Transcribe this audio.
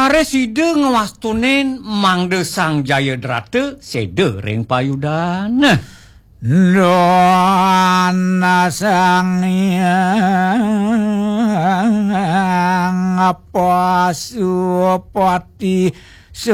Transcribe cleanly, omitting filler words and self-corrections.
Reside ngawastunin mangde sang Jayadrata sedereng payudana. Doana sang Hyang Pasupati